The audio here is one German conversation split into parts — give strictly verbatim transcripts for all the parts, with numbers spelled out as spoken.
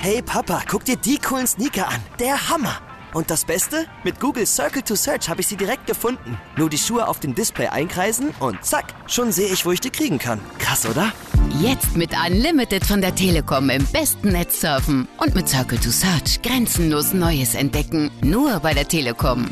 Hey Papa, guck dir die coolen Sneaker an. Der Hammer. Und das Beste? Mit Google Circle to Search habe ich sie direkt gefunden. Nur die Schuhe auf dem Display einkreisen und zack, schon sehe ich, wo ich die kriegen kann. Krass, oder? Jetzt mit Unlimited von der Telekom im besten Netz surfen und mit Circle to Search grenzenlos Neues entdecken. Nur bei der Telekom.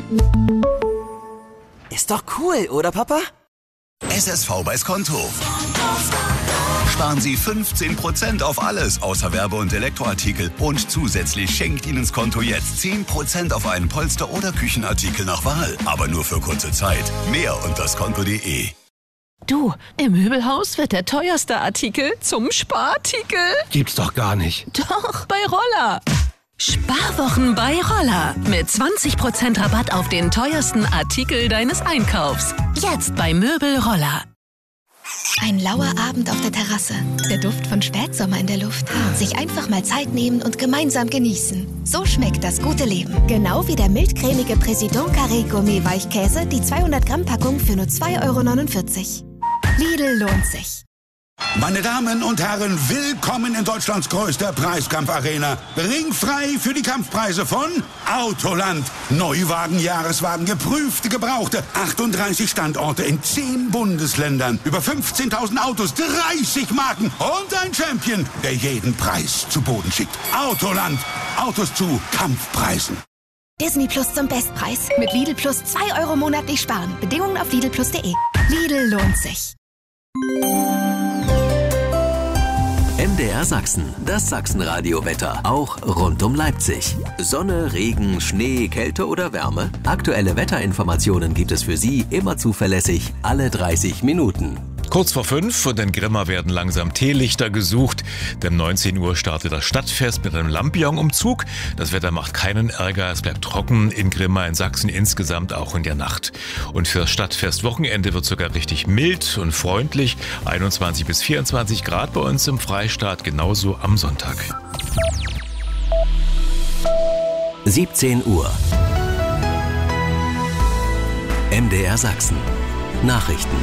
Ist doch cool, oder Papa? S S V bei Skonto. Sparen Sie fünfzehn Prozent auf alles außer Werbe- und Elektroartikel. Und zusätzlich schenkt Ihnen Skonto jetzt zehn Prozent auf einen Polster- oder Küchenartikel nach Wahl. Aber nur für kurze Zeit. Mehr unter skonto punkt de. Du, im Möbelhaus wird der teuerste Artikel zum Sparartikel. Gibt's doch gar nicht. Doch, bei Roller. Sparwochen bei Roller. Mit zwanzig Prozent Rabatt auf den teuersten Artikel deines Einkaufs. Jetzt bei Möbel Roller. Ein lauer Abend auf der Terrasse. Der Duft von Spätsommer in der Luft. Sich einfach mal Zeit nehmen und gemeinsam genießen. So schmeckt das gute Leben. Genau wie der mildcremige Président Carré Gourmet Weichkäse, die zweihundert Gramm Packung für nur zwei Euro neunundvierzig. Lidl lohnt sich. Meine Damen und Herren, willkommen in Deutschlands größter Preiskampfarena. Ringfrei für die Kampfpreise von Autoland. Neuwagen, Jahreswagen, geprüfte, gebrauchte. achtunddreißig Standorte in zehn Bundesländern. Über fünfzehntausend Autos, dreißig Marken und ein Champion, der jeden Preis zu Boden schickt. Autoland. Autos zu Kampfpreisen. Disney Plus zum Bestpreis. Mit Lidl Plus zwei Euro monatlich sparen. Bedingungen auf lidl plus punkt de. Lidl lohnt sich. M D R Sachsen, das Sachsenradio-Wetter, auch rund um Leipzig. Sonne, Regen, Schnee, Kälte oder Wärme? Aktuelle Wetterinformationen gibt es für Sie immer zuverlässig, alle dreißig Minuten. Kurz vor fünf und in Grimma werden langsam Teelichter gesucht. Denn um neunzehn Uhr startet das Stadtfest mit einem Lampion-Umzug. Das Wetter macht keinen Ärger, es bleibt trocken in Grimma, in Sachsen insgesamt auch in der Nacht. Und für das Stadtfest-Wochenende wird sogar richtig mild und freundlich. einundzwanzig bis vierundzwanzig Grad bei uns im Freistaat, genauso am Sonntag. siebzehn Uhr. M D R Sachsen. Nachrichten.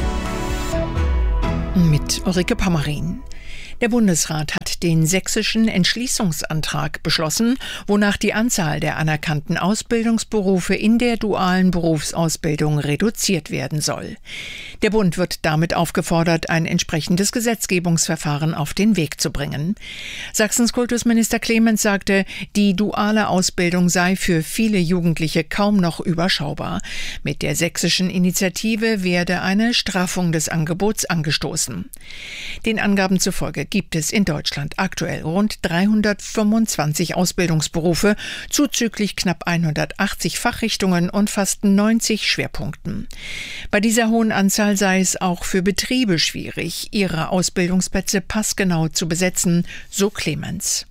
Mit Ulrike Pammerin. Der Bundesrat hat den sächsischen Entschließungsantrag beschlossen, wonach die Anzahl der anerkannten Ausbildungsberufe in der dualen Berufsausbildung reduziert werden soll. Der Bund wird damit aufgefordert, ein entsprechendes Gesetzgebungsverfahren auf den Weg zu bringen. Sachsens Kultusminister Clemens sagte, die duale Ausbildung sei für viele Jugendliche kaum noch überschaubar. Mit der sächsischen Initiative werde eine Straffung des Angebots angestoßen. Den Angaben zufolge gibt es in Deutschland aktuell rund dreihundertfünfundzwanzig Ausbildungsberufe, zuzüglich knapp hundertachtzig Fachrichtungen und fast neunzig Schwerpunkten. Bei dieser hohen Anzahl sei es auch für Betriebe schwierig, ihre Ausbildungsplätze passgenau zu besetzen, so Clemens.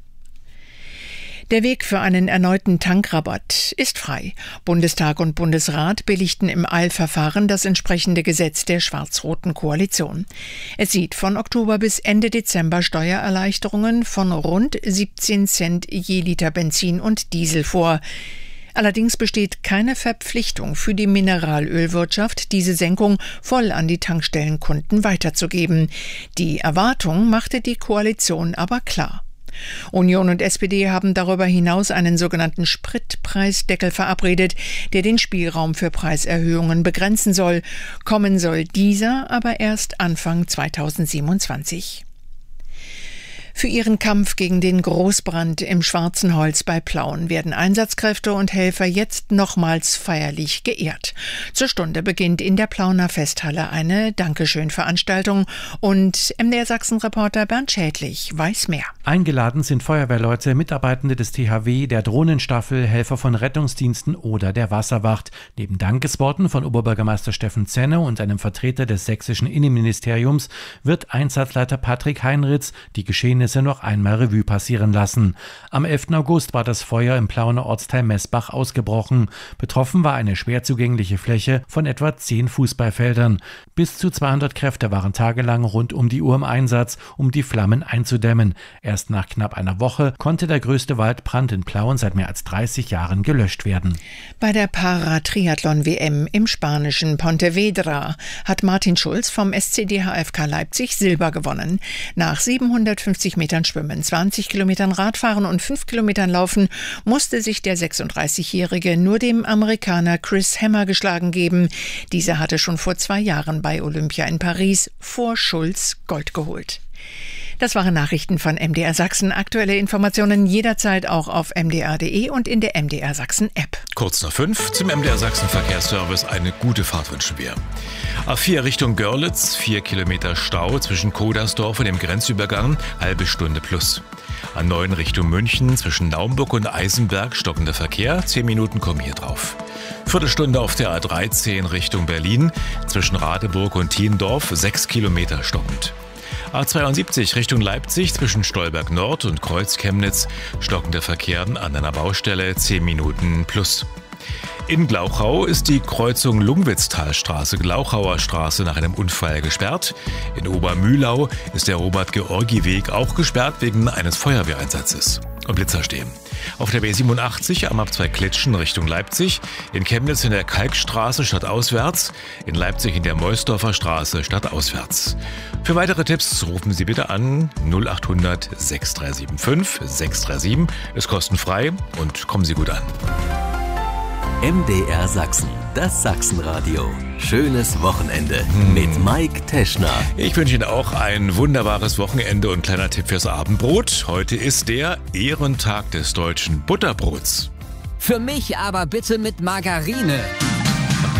Der Weg für einen erneuten Tankrabatt ist frei. Bundestag und Bundesrat billigten im Eilverfahren das entsprechende Gesetz der schwarz-roten Koalition. Es sieht von Oktober bis Ende Dezember Steuererleichterungen von rund siebzehn Cent je Liter Benzin und Diesel vor. Allerdings besteht keine Verpflichtung für die Mineralölwirtschaft, diese Senkung voll an die Tankstellenkunden weiterzugeben. Die Erwartung machte die Koalition aber klar. Union und S P D haben darüber hinaus einen sogenannten Spritpreisdeckel verabredet, der den Spielraum für Preiserhöhungen begrenzen soll. Kommen soll dieser aber erst Anfang zweitausendsiebenundzwanzig. Für ihren Kampf gegen den Großbrand im Schwarzenholz bei Plauen werden Einsatzkräfte und Helfer jetzt nochmals feierlich geehrt. Zur Stunde beginnt in der Plauner Festhalle eine Dankeschön-Veranstaltung und M D R Sachsen-Reporter Bernd Schädlich weiß mehr. Eingeladen sind Feuerwehrleute, Mitarbeitende des T H W, der Drohnenstaffel, Helfer von Rettungsdiensten oder der Wasserwacht. Neben Dankesworten von Oberbürgermeister Steffen Zenne und einem Vertreter des sächsischen Innenministeriums wird Einsatzleiter Patrick Heinritz die Geschehnisse noch einmal Revue passieren lassen. Am elften August war das Feuer im Plauner Ortsteil Messbach ausgebrochen. Betroffen war eine schwer zugängliche Fläche von etwa zehn Fußballfeldern. Bis zu zweihundert Kräfte waren tagelang rund um die Uhr im Einsatz, um die Flammen einzudämmen. Erst Erst nach knapp einer Woche konnte der größte Waldbrand in Plauen seit mehr als dreißig Jahren gelöscht werden. Bei der Paratriathlon-W M im spanischen Pontevedra hat Martin Schulz vom S C D H F K Leipzig Silber gewonnen. Nach siebenhundertfünfzig Metern Schwimmen, zwanzig Kilometern Radfahren und fünf Kilometern Laufen musste sich der sechsunddreißigjährige nur dem Amerikaner Chris Hammer geschlagen geben. Dieser hatte schon vor zwei Jahren bei Olympia in Paris vor Schulz Gold geholt. Das waren Nachrichten von M D R Sachsen. Aktuelle Informationen jederzeit auch auf m d r punkt d e und in der M D R Sachsen App. Kurz nach fünf zum M D R Sachsen Verkehrsservice. Eine gute Fahrt wünschen wir. A vier Richtung Görlitz, vier Kilometer Stau zwischen Kodersdorf und dem Grenzübergang, halbe Stunde plus. A neun Richtung München, zwischen Naumburg und Eisenberg stockender Verkehr, zehn Minuten kommen hier drauf. Viertelstunde auf der A dreizehn Richtung Berlin, zwischen Radeburg und Thiendorf, sechs Kilometer stockend. A zweiundsiebzig Richtung Leipzig, zwischen Stolberg Nord und Kreuz-Chemnitz, stockender Verkehr an einer Baustelle, zehn Minuten plus. In Glauchau ist die Kreuzung Lungwitztalstraße, Glauchauer Straße nach einem Unfall gesperrt. In Obermühlau ist der Robert-Georgi-Weg auch gesperrt wegen eines Feuerwehreinsatzes. Und Blitzer stehen. Auf der B siebenundachtzig am Abzweig Klitschen Richtung Leipzig, in Chemnitz in der Kalkstraße stadtauswärts, in Leipzig in der Meusdorfer Straße stadtauswärts. Für weitere Tipps rufen Sie bitte an null acht hundert sechs drei sieben fünf sechs drei sieben. Ist kostenfrei und kommen Sie gut an. M D R Sachsen, das Sachsenradio. Schönes Wochenende hm. mit Mike Teschner. Ich wünsche Ihnen auch ein wunderbares Wochenende und kleiner Tipp fürs Abendbrot. Heute ist der Ehrentag des deutschen Butterbrots. Für mich aber bitte mit Margarine.